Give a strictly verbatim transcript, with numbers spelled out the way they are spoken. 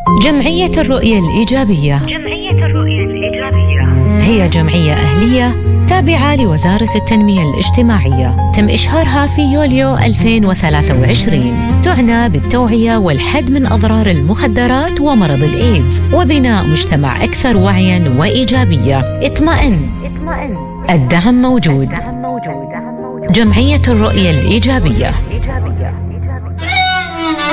جمعية الرؤية الإيجابية. جمعية الرؤية الإيجابية هي جمعية أهلية تابعة لوزارة التنمية الاجتماعية، تم إشهارها في يوليو ألفين وثلاثة وعشرين. تعنى بالتوعية والحد من أضرار المخدرات ومرض الإيدز وبناء مجتمع أكثر وعياً وإيجابية. اطمئن، الدعم موجود. جمعية الرؤية الإيجابية.